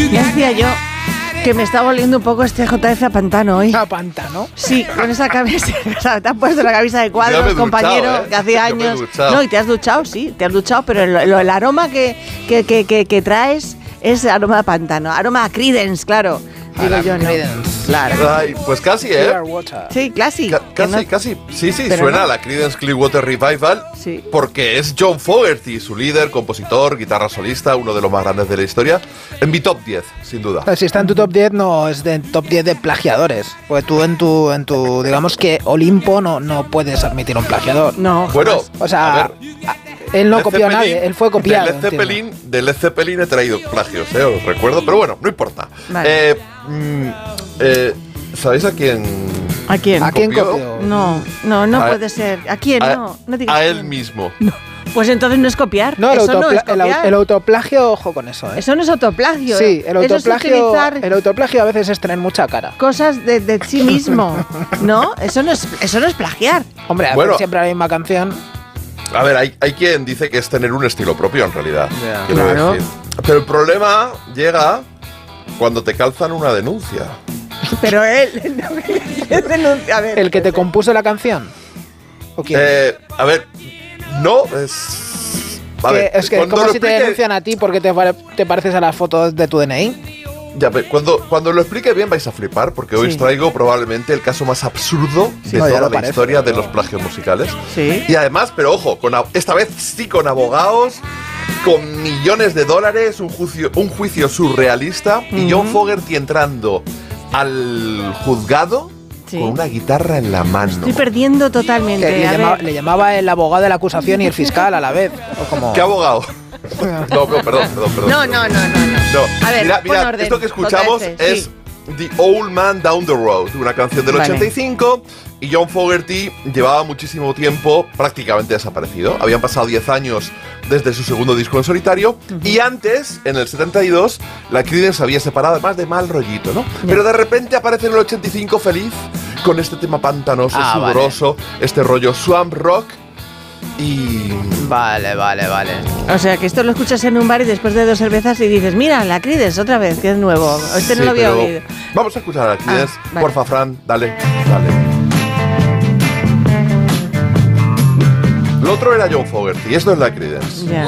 Ya decía yo que me está volviendo un poco este JF a pantano hoy. ¿A pantano? Sí, con esa camisa. Te has puesto la camisa de cuadros, compañero, que hacía años. No, y te has duchado, sí, te has duchado, pero el aroma que traes es aroma a pantano, aroma a Creedence, claro. Digo yo, ¿no? Claro. Ay, pues casi, ¿eh? Sí, casi. Casi. Sí, pero suena no. a la Creedence Clearwater Revival. Sí. Porque es John Fogerty, su líder, compositor, guitarra solista, uno de los más grandes de la historia. En mi top 10, sin duda. Si está en tu top 10, no es de top 10 de plagiadores. Porque tú en tu digamos que Olimpo no puedes admitir un plagiador. No. Bueno, o sea, a ver, él no copió a nadie, él fue copiado. De Led Zeppelin he traído plagios, os recuerdo, pero bueno, no importa. Vale. ¿Sabéis a quién? ¿A quién? ¿A quién copió? No puede ser. ¿A quién? No digas a quién. él mismo. No. Pues entonces no es copiar. No, eso no es copiar. el autoplagio, ojo con eso, ¿eh? Eso no es autoplagio. Sí, el autoplagio, Eso es el autoplagio a veces es tener mucha cara. cosas de sí mismo, ¿no? Eso no es plagiar. Hombre, hacer Bueno. siempre la misma canción. A ver, hay quien dice que es tener un estilo propio en realidad. Ya. Quiero Claro. decir. Pero el problema llega cuando te calzan una denuncia. Pero él denuncia. A ver, ¿El que te compuso la canción? ¿O quién? A ver, no es. A ver, Es que cuando como lo si te explique- denuncian a ti porque te pareces a las fotos de tu DNI. Ya, cuando lo explique bien vais a flipar, porque hoy Sí. os traigo probablemente el caso más absurdo de No, ya toda lo la parece, historia de pero- los plagios musicales. Sí. Y además, pero ojo, esta vez sí con abogados, con millones de dólares, un juicio surrealista, y John Fogerty entrando al juzgado Sí. con una guitarra en la mano. Estoy perdiendo totalmente. Que A ver. le llamaba el abogado de la acusación y el fiscal a la vez. O como... ¿Qué abogado? No, perdón. No. No, A ver, pon mira, orden, esto que escuchamos JF, es sí. The Old Man Down the Road, una canción del Vale. 85, y John Fogerty llevaba muchísimo tiempo prácticamente desaparecido. Habían pasado 10 años desde su segundo disco en solitario, y antes, en el 72, la Creedence se había separado, además de mal rollito, ¿no? Pero de repente aparece en el 85 feliz, con este tema pantanoso, sudoroso, este rollo swamp rock, y... Vale. O sea, que esto lo escuchas en un bar y después de 2 cervezas y dices, mira, la Creedence otra vez, que es nuevo. Este no Sí, lo había pero oído. Vamos a escuchar a la Creedence. Vale. Porfa, Fran, dale. Lo otro era John Fogerty, y esto es la Creedence. Ya.